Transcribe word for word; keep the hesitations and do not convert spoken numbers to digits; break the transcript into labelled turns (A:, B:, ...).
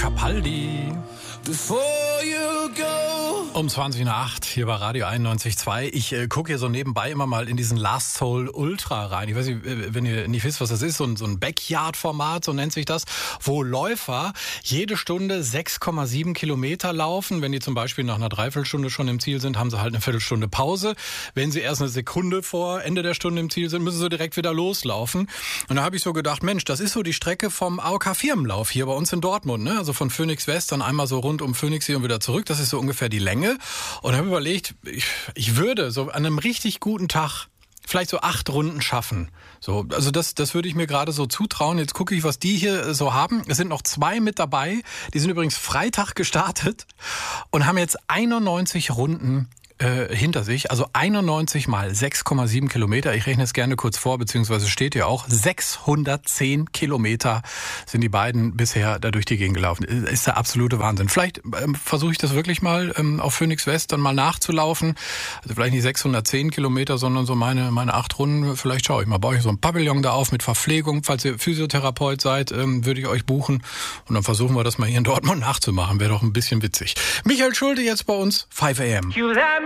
A: Capaldi.
B: Before you go.
A: Um zwanzig nach acht hier bei Radio einundneunzig Komma zwei. Ich äh, gucke hier so nebenbei immer mal in diesen Last Soul Ultra rein. Ich weiß nicht, wenn ihr nicht wisst, was das ist, so ein, so ein Backyard-Format, so nennt sich das, wo Läufer jede Stunde sechs Komma sieben Kilometer laufen. Wenn die zum Beispiel nach einer Dreiviertelstunde schon im Ziel sind, haben sie halt eine Viertelstunde Pause. Wenn sie erst eine Sekunde vor Ende der Stunde im Ziel sind, müssen sie direkt wieder loslaufen. Und da habe ich so gedacht, Mensch, das ist so die Strecke vom A O K-Firmenlauf hier bei uns in Dortmund, ne? Also von Phoenix West dann einmal so rund um Phoenixsee und wieder zurück. Das ist so ungefähr die Länge. Und habe überlegt, ich, ich würde so an einem richtig guten Tag vielleicht so acht Runden schaffen. So, also das, das würde ich mir gerade so zutrauen. Jetzt gucke ich, was die hier so haben. Es sind noch zwei mit dabei. Die sind übrigens Freitag gestartet und haben jetzt einundneunzig Runden äh, hinter sich. Also einundneunzig mal sechs Komma sieben Kilometer. Ich rechne es gerne kurz vor, beziehungsweise steht hier auch. sechshundertzehn Kilometer sind die beiden bisher da durch die Gegend gelaufen. Ist der absolute Wahnsinn. Vielleicht ähm, versuche ich das wirklich mal ähm, auf Phoenix West dann mal nachzulaufen. Also vielleicht nicht sechshundertzehn Kilometer, sondern so meine meine acht Runden. Vielleicht schaue ich mal, baue ich so ein Pavillon da auf mit Verpflegung. Falls ihr Physiotherapeut seid, ähm, würde ich euch buchen. Und dann versuchen wir das mal hier in Dortmund nachzumachen. Wäre doch ein bisschen witzig. Michael Schulte jetzt bei uns, five a m